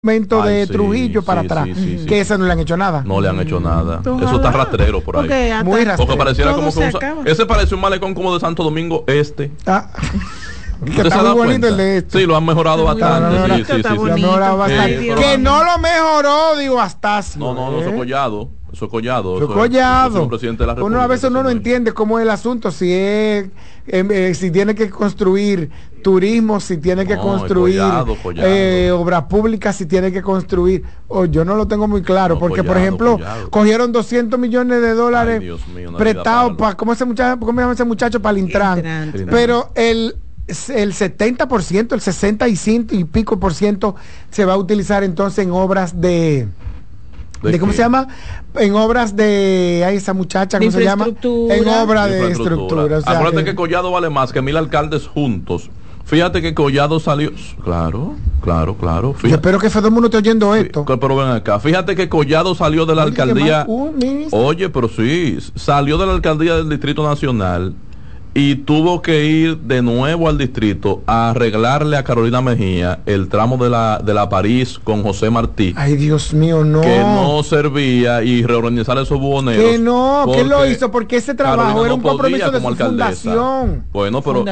de Trujillo para atrás, que ese no le han hecho nada. No le han hecho nada. Eso está rastrero por ahí. Muy rastrero. Porque pareciera como que ese parece un malecón como de Santo Domingo Este. Que está muy bonito el de este. Sí, lo han mejorado bastante. Que no lo mejoró, digo, Astacio. No, eso es Collado. Eso es Collado. Eso es Collado. Presidente de la República. Uno a veces no entiende cómo es el asunto, si es si tiene que construir turismo, si tiene que construir obras públicas, si tiene que construir. Yo no lo tengo muy claro, porque por ejemplo, cogieron $200 millones prestados para, ¿cómo se llama ese muchacho? Para el Intran. Pero el 70%, el 65 y pico por ciento se va a utilizar entonces en obras de ¿cómo se llama? En obras de esa muchacha, ¿cómo se llama? En obras de estructura. O sea, acuérdate que Collado vale más que 1000 alcaldes juntos. Fíjate que Collado salió. Claro. Yo espero que todo el mundo esté oyendo esto. Pero ven acá. Fíjate que Collado salió de la alcaldía. Oye, pero sí, salió de la alcaldía del Distrito Nacional y tuvo que ir de nuevo al distrito a arreglarle a Carolina Mejía el tramo de la París con José Martí. Ay, Dios mío, no. Que no servía, y reorganizar esos buboneros. Que no, ¿qué lo hizo? Porque ese trabajo Carolina era un compromiso de su fundación. Bueno, pero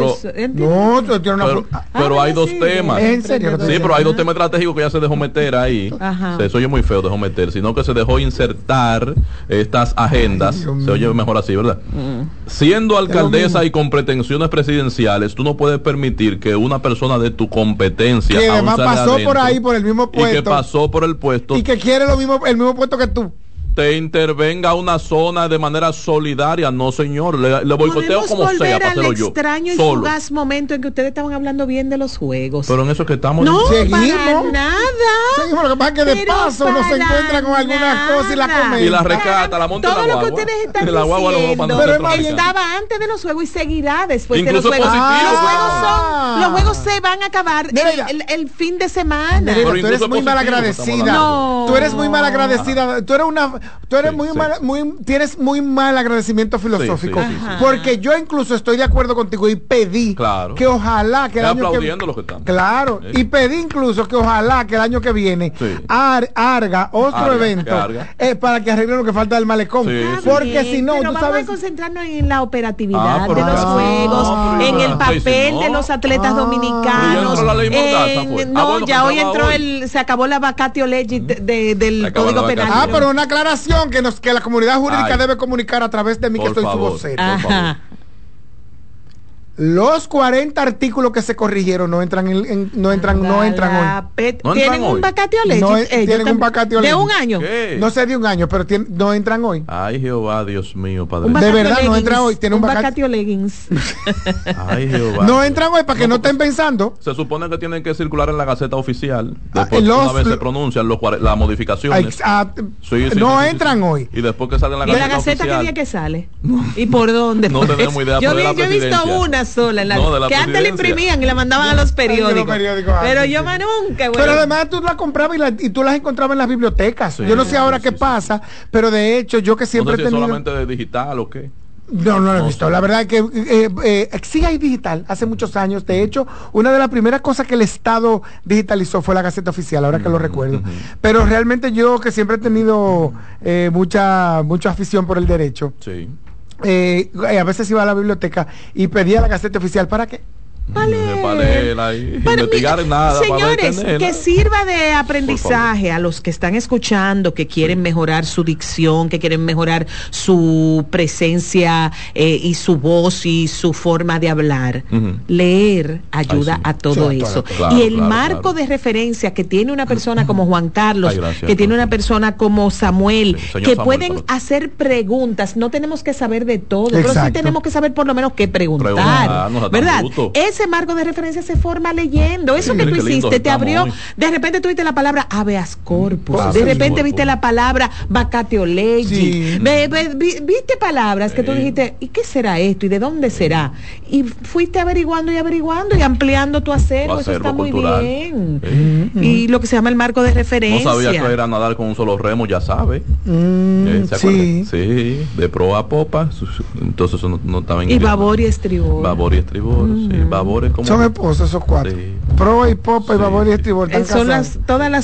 hay dos temas. ¿En serio? Sí, pero hay dos temas estratégicos que ya se dejó meter ahí. Se oye muy feo, dejó meter, sino que se dejó insertar estas agendas. Se oye mejor así, ¿verdad? Siendo alcaldesa y con pretensiones presidenciales, tú no puedes permitir que una persona de tu competencia, que además pasó por ahí por el mismo puesto, y que pasó por el puesto y que quiere el mismo puesto que tú, te intervenga a una zona de manera solidaria. No, señor, le boicoteo como sea para hacerlo yo. Extraño y fugaz momento en que ustedes estaban hablando bien de los juegos. Pero en eso que estamos. No, seguimos. Para nada. Seguimos, lo que pasa es que de paso uno se encuentra con algunas cosas y la comenta. Y la rescata, la monta en la guagua. Todo lo que ustedes están diciendo estaba antes de los juegos y seguirá después de los juegos. Los juegos se van a acabar el fin de semana. Tú eres muy mal agradecida. Tú eres muy mal agradecida. Tienes muy mal agradecimiento filosófico, porque yo incluso estoy de acuerdo contigo y pedí que ojalá que el año que viene, y pedí incluso que ojalá que el año que viene haga otro evento para que arregle lo que falta del malecón, porque si no, tú sabes, vamos a concentrarnos en la operatividad de los juegos, en el papel de los atletas dominicanos. Ya hoy entró se acabó la vacatio legis del Código Penal. Pero una aclaración que la comunidad jurídica debe comunicar a través de mí, que soy su vocero. Los 40 artículos que se corrigieron no entran hoy. ¿Tienen un vacatio legis? Tienen un vacatio legis. ¿De un año? No sé de un año, pero no entran hoy. Ay, Jehová, Dios mío, Padre. De verdad, no entran hoy. Tiene un vacatio leggings. Ay, Jehová. No entran hoy para que no estén pensando. Se supone que tienen que circular en la Gaceta Oficial. Después una vez se pronuncian las modificaciones. No entran hoy. Y después que salen en la Gaceta Oficial. ¿Y la Gaceta qué día que sale? ¿Y por dónde? No tenemos idea. Yo he visto una sola que antes la imprimían y la mandaban a los periódicos, pero yo más nunca. Pero además tú la comprabas y tú las encontrabas en las bibliotecas. Yo no sé ahora qué pasa, pero de hecho yo que siempre he tenido solamente de digital o qué. No lo he visto. La verdad es que sí hay digital hace muchos años. De hecho, una de las primeras cosas que el Estado digitalizó fue la Gaceta Oficial, ahora que lo recuerdo. Pero realmente yo, que siempre he tenido mucha afición por el derecho, a veces iba a la biblioteca y pedía la Gaceta Oficial. ¿Para qué? Investigar nada, señores, que sirva de aprendizaje a los que están escuchando, que quieren mejorar su dicción, que quieren mejorar su presencia y su voz y su forma de hablar. Leer ayuda a todo eso. Y el marco de referencia que tiene una persona como Juan Carlos, que tiene una persona como Samuel, que pueden hacer preguntas. No tenemos que saber de todo, pero sí tenemos que saber por lo menos qué preguntar, ¿verdad? Ese marco de referencia se forma leyendo. Eso que tú hiciste te abrió. De repente tú viste la palabra habeas corpus, de repente viste la palabra vacatio legis, viste palabras que tú dijiste, ¿y qué será esto? ¿Y de dónde será? Y fuiste averiguando y ampliando tu acervo. Eso está cultural. Muy bien. Y lo que se llama el marco de referencia. No sabía que era nadar con un solo remo, ya sabe. ¿Se acuerdan? Sí, de proa a popa. Entonces eso no estaba en y babor y estribor. Sí, babor. Son esposos esos cuatro. Proa y popa y babor y estribor. Son todas las